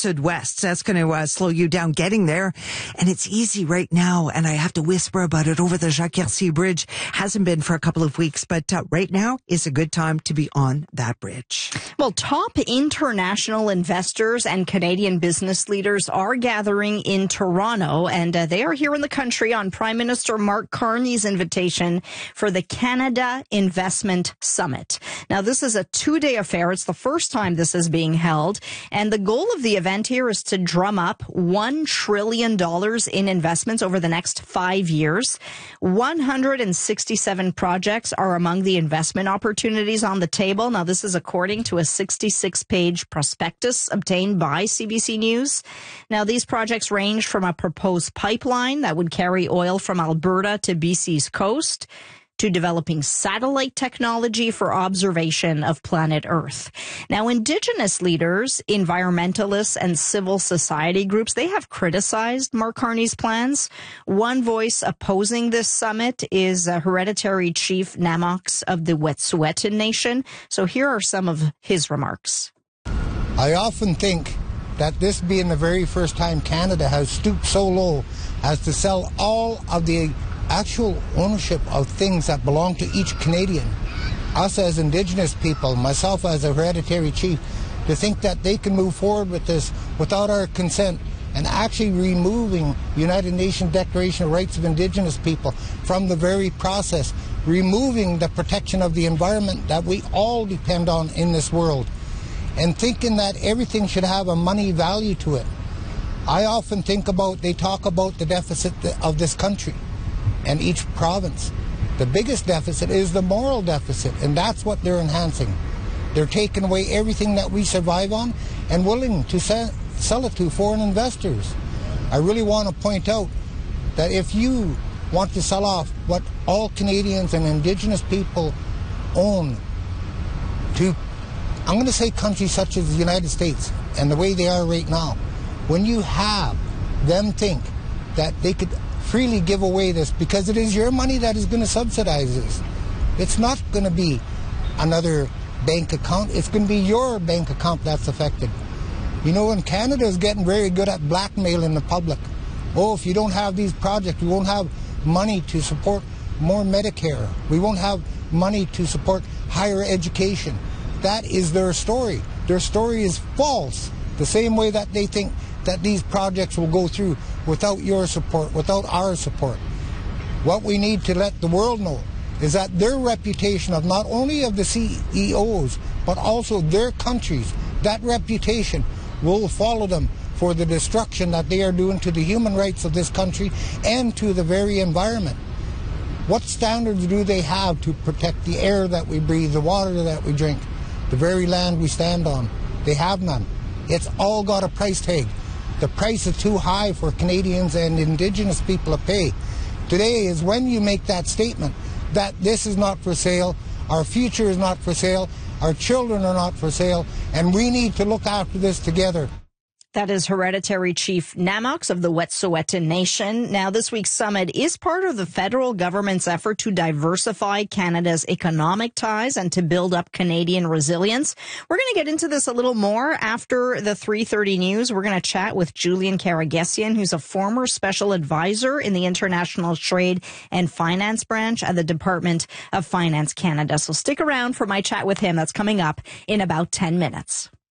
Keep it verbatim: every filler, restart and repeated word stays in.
Sud-West. That's going to uh, slow you down getting there. And it's easy right now. And I have to whisper about it over the Jacques-Cartier Bridge. Hasn't been for a couple of weeks, but uh, right now is a good time to be on that bridge. Well, top international investors and Canadian business leaders are gathering in Toronto, and uh, they are here in the country on Prime Minister Mark Carney's invitation for the Canada Investment Summit. Now, this is a two-day affair. It's the first time this is being held, and the goal of the event here is to drum up one trillion dollars in investments over the next five years. one hundred sixty-seven projects are among the investment opportunities on the table. Now, this is according to a sixty-six page prospectus obtained by C B C News. Now, these projects range from a proposed pipeline that would carry oil from Alberta to B C's coast, to developing satellite technology for observation of planet Earth. Now, Indigenous leaders, environmentalists, and civil society groups, they have criticized Mark Carney's plans. One voice opposing this summit is uh, Hereditary Chief Na'moks of the Wet'suwet'en Nation. So here are some of his remarks. I often think that this being the very first time Canada has stooped so low as to sell all of the actual ownership of things that belong to each Canadian, us as Indigenous people, myself as a hereditary chief, to think that they can move forward with this without our consent and actually removing United Nations Declaration of Rights of Indigenous People from the very process, removing the protection of the environment that we all depend on in this world, and thinking that everything should have a money value to it. I often think about, they talk about the deficit of this country and each province. The biggest deficit is the moral deficit, and that's what they're enhancing. They're taking away everything that we survive on and willing to sell, sell it to foreign investors. I really want to point out that if you want to sell off what all Canadians and Indigenous people own to, I'm going to say countries such as the United States and the way they are right now, when you have them think that they could freely give away this, because it is your money that is going to subsidize this. It's not going to be another bank account. It's going to be your bank account that's affected. You know, and Canada is getting very good at blackmailing the public. Oh, if you don't have these projects, we won't have money to support more Medicare. We won't have money to support higher education. That is their story. Their story is false. The same way that they think that these projects will go through without your support, without our support. What we need to let the world know is that their reputation of not only of the C E Os, but also their countries, that reputation will follow them for the destruction that they are doing to the human rights of this country and to the very environment. What standards do they have to protect the air that we breathe, the water that we drink, the very land we stand on? They have none. It's all got a price tag. The price is too high for Canadians and Indigenous people to pay. Today is when you make that statement that this is not for sale, our future is not for sale, our children are not for sale, and we need to look after this together. That is Hereditary Chief Na'moks of the Wet'suwet'en Nation. Now, this week's summit is part of the federal government's effort to diversify Canada's economic ties and to build up Canadian resilience. We're going to get into this a little more after the three thirty news. We're going to chat with Julian Karagesian, who's a former special advisor in the International Trade and Finance Branch at the Department of Finance Canada. So stick around for my chat with him. That's coming up in about ten minutes.